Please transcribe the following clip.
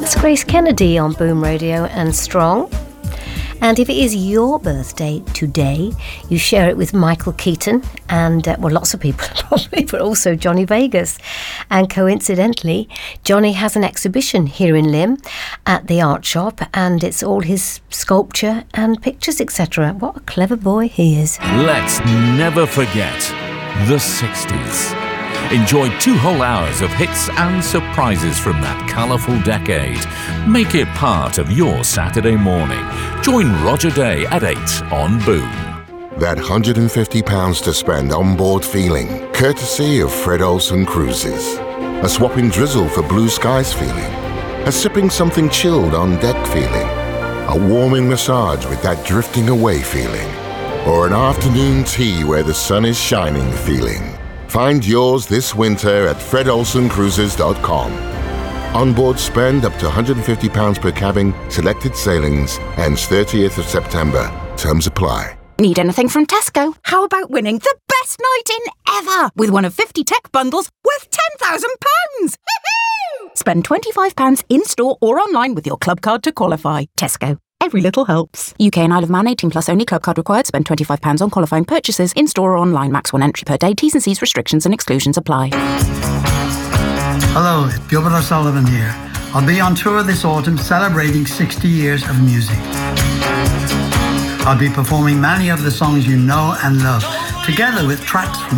It's Grace Kennedy on Boom Radio and Strong. And if it is your birthday today, you share it with Michael Keaton and, lots of people probably, but also Johnny Vegas. And coincidentally, Johnny has an exhibition here in Lymm at the art shop, and it's all his sculpture and pictures, etc. What a clever boy he is. Let's never forget the 60s. Enjoy 2 whole hours of hits and surprises from that colourful decade. Make it part of your Saturday morning. Join Roger Day at 8 on Boom. That £150 to spend on board feeling, courtesy of Fred Olsen Cruises. A swapping drizzle for blue skies feeling. A sipping something chilled on deck feeling. A warming massage with that drifting away feeling. Or an afternoon tea where the sun is shining feeling. Find yours this winter at fredolsencruises.com. Onboard spend up to £150 per cabin, selected sailings, ends 30th of September. Terms apply. Need anything from Tesco? How about winning the best night in ever with one of 50 tech bundles worth £10,000? Spend £25 in-store or online with your club card to qualify. Tesco. Every little helps. UK and Isle of Man 18 plus only. Club card required. Spend £25 on qualifying purchases in-store or online. Max 1 entry per day. T's and C's restrictions and exclusions apply. Hello, Gilbert O'Sullivan here. I'll be on tour this autumn celebrating 60 years of music. I'll be performing many of the songs you know and love, together with tracks from